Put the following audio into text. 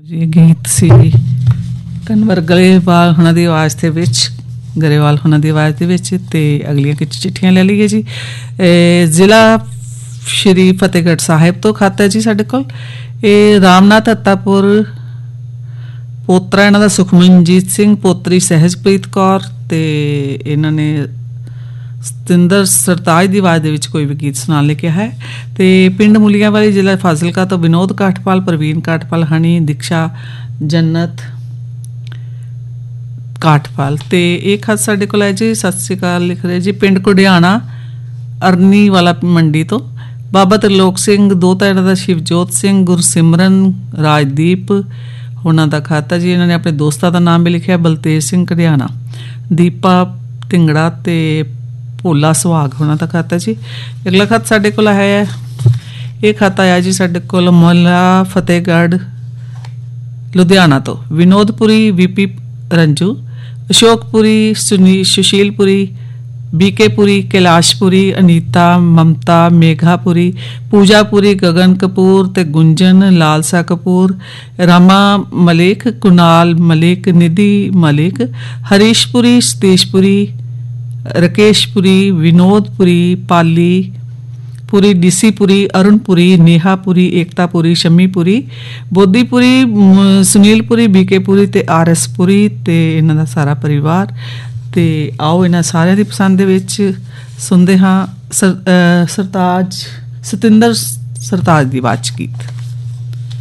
ਜੀ ਗੀਤ ਸੀ ਕਨਵਰ ਗਰੇਵਾਲ ਉਹਨਾਂ ਦੀ ਆਵਾਜ਼ ਦੇ ਵਿੱਚ ਗਰੇਵਾਲ ਉਹਨਾਂ ਦੀ ਆਵਾਜ਼ ਦੇ ਵਿੱਚ। ਤੇ ਅਗਲੀਆਂ ਕੁਝ ਚਿੱਠੀਆਂ ਲੈ ਲਈਏ ਜੀ। ਜ਼ਿਲ੍ਹਾ ਸ਼੍ਰੀ ਫਤਿਹਗੜ੍ਹ ਸਾਹਿਬ ਤੋਂ ਖਾਤਾ ਜੀ ਸਾਡੇ ਕੋਲ। ਇਹ ਰਾਮਨਾਥ ਅੱਤਾਪੁਰ, ਪੋਤਰਾ ਇਹਨਾਂ ਦਾ ਸੁਖਮਨਜੀਤ ਸਿੰਘ, ਪੋਤਰੀ ਸਹਿਜਪ੍ਰੀਤ ਕੌਰ, ਤੇ ਇਹਨਾਂ ਨੇ ਸਤਿੰਦਰ ਸਰਤਾਜ ਦੀ ਆਵਾਜ਼ ਦੇ ਵਿੱਚ ਕੋਈ ਵੀ ਗੀਤ ਸੁਣਾਉਣ ਲਈ ਕਿਹਾ ਹੈ। ਤੇ ਪਿੰਡ ਮੁਲੀਆਂ ਵਾਲੀ, ਜ਼ਿਲ੍ਹਾ ਫਾਜ਼ਿਲਕਾ ਤੋਂ ਵਿਨੋਦ ਕਾਠਪਾਲ, ਪ੍ਰਵੀਨ ਕਾਠਪਾਲ, ਹਨੀ, ਦੀਕਸ਼ਾ, ਜੰਨਤ ਕਾਠਪਾਲ। ਤੇ ਇਹ ਖਤ ਸਾਡੇ ਕੋਲ ਹੈ ਜੀ। ਸਤਿ ਸ਼੍ਰੀ ਅਕਾਲ ਲਿਖ ਰਹੇ ਜੀ, ਪਿੰਡ ਕੁੜਿਆਣਾ ਅਰਨੀ ਵਾਲਾ ਮੰਡੀ ਤੋਂ ਬਾਬਾ ਤਰਲੋਕ ਸਿੰਘ, ਦੋਤਾ ਇਹਨਾਂ ਦਾ ਸ਼ਿਵਜੋਤ ਸਿੰਘ, ਗੁਰਸਿਮਰਨ, ਰਾਜਦੀਪ ਉਹਨਾਂ ਦਾ ਖਾਤਾ ਜੀ। ਇਹਨਾਂ ਨੇ ਆਪਣੇ ਦੋਸਤਾਂ ਦਾ ਨਾਮ ਵੀ ਲਿਖਿਆ, ਬਲਤੇਜ ਸਿੰਘ ਕੁੜਿਆਣਾ, ਦੀਪਾ ਢਿੰਗੜਾ ਤੇ ਭੋਲਾ ਸੁਹਾਗ ਉਹਨਾਂ ਦਾ ਖਾਤਾ ਜੀ। ਅਗਲਾ ਖਤ ਸਾਡੇ ਕੋਲ ਹੈ, ਇਹ ਖਾਤਾ ਆਇਆ ਜੀ ਸਾਡੇ ਕੋਲ ਮੁਹੱਲਾ ਫਤਿਹਗੜ੍ਹ ਲੁਧਿਆਣਾ ਤੋਂ ਵਿਨੋਦਪੁਰੀ ਵੀਪੀ ਰੰਜੂ, ਅਸ਼ੋਕਪੁਰੀ ਸੁਸ਼ੀਲਪੁਰੀ, ਬੀਕੇਪੁਰੀ, ਕੈਲਾਸ਼ਪੁਰੀ, ਅਨੀਤਾ, ਮਮਤਾ, ਮੇਘਾਪੁਰੀ, ਪੂਜਾਪੁਰੀ, ਗਗਨ ਕਪੂਰ ਤੇ ਗੁੰਜਨ, ਲਾਲਸਾ ਕਪੂਰ, ਰਾਮਾ ਮਲਿਕ, ਕੁਨਾਲ ਮਲਿਕ, ਨਿਧੀ ਮਲਿਕ, ਹਰੀਸ਼ਪੁਰੀ, ਸਤੀਸ਼ਪੁਰੀ, ਰਕੇਸ਼ਪੁਰੀ, ਵਿਨੋਦਪੁਰੀ, ਪਾਲੀ ਪੁਰੀ, ਡੀਸੀਪੁਰੀ, ਅਰੁਣਪੁਰੀ, ਨੇਹਾਪੁਰੀ, ਏਕਤਾਪੁਰੀ, ਸ਼ਮੀਪੁਰੀ, ਬੋਧੀਪੁਰੀ, ਸੁਨੀਲਪੁਰੀ, ਬੀਕੇਪੁਰੀ ਤੇ ਆਰਐਸਪੁਰੀ ਤੇ ਇਹਨਾਂ ਦਾ ਸਾਰਾ ਪਰਿਵਾਰ। ਤੇ ਆਓ ਇਹਨਾਂ ਸਾਰਿਆਂ ਦੀ ਪਸੰਦ ਦੇ ਵਿੱਚ ਸੁਣਦੇ ਹਾਂ ਸਤਿੰਦਰ ਸਰਤਾਜ ਦੀ ਆਵਾਜ਼ 'ਚ ਗੀਤ।